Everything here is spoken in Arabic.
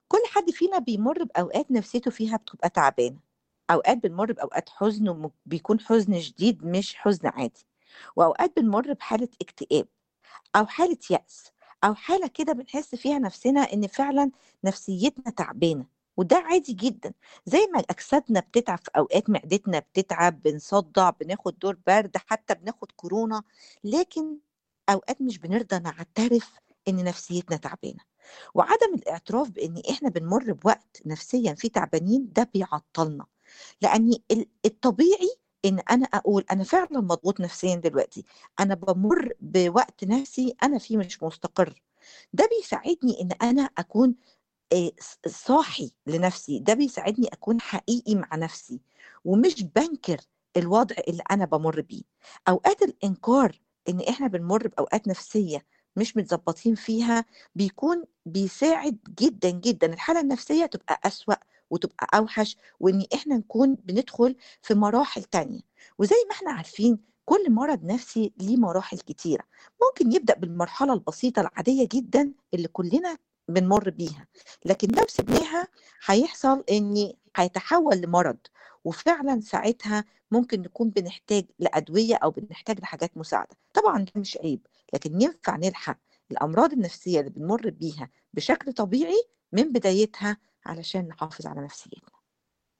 كل حد فينا بيمر بأوقات نفسيته فيها بتبقى تعبانة. أوقات بنمر بأوقات حزن بيكون حزن شديد مش حزن عادي، وأوقات بنمر بحالة اكتئاب أو حالة يأس أو حالة كده بنحس فيها نفسنا إن فعلا نفسيتنا تعبانة. وده عادي جدا، زي ما أجسادنا بتتعب في أوقات، معدتنا بتتعب، بنصدع، بناخد دور برد، حتى بناخد كورونا. لكن أوقات مش بنرضى نعترف إن نفسيتنا تعبانة. وعدم الاعتراف بإن إحنا بنمر بوقت نفسيا فيه تعبانين ده بيعطلنا، لأن الطبيعي إن أنا أقول أنا فعلا مضغوط نفسيا دلوقتي، أنا بمر بوقت نفسي أنا فيه مش مستقر. ده بيساعدني إن أنا أكون صاحي لنفسي، ده بيساعدني أكون حقيقي مع نفسي ومش بنكر الوضع اللي أنا بمر بيه. أوقات الإنكار إن إحنا بنمر بأوقات نفسية مش متظبطين فيها بيكون بيساعد جدا جدا الحالة النفسية تبقى أسوأ وتبقى أوحش، وإن إحنا نكون بندخل في مراحل تانية. وزي ما إحنا عارفين كل مرض نفسي ليه مراحل كتيرة. ممكن يبدأ بالمرحلة البسيطة العادية جدا اللي كلنا بنمر بيها، لكن لو سبناها هيحصل ان هيتحول لمرض، وفعلا ساعتها ممكن نكون بنحتاج لأدوية او بنحتاج لحاجات مساعدة. طبعا ده مش عيب، لكن ينفع نلحق الأمراض النفسية اللي بنمر بيها بشكل طبيعي من بدايتها علشان نحافظ على نفسيتنا.